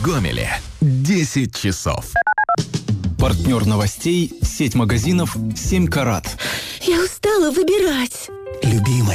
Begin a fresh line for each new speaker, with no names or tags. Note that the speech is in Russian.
Гомеле 10 часов.
Партнер новостей – сеть магазинов «7 карат».
Я устала выбирать.
Любимая,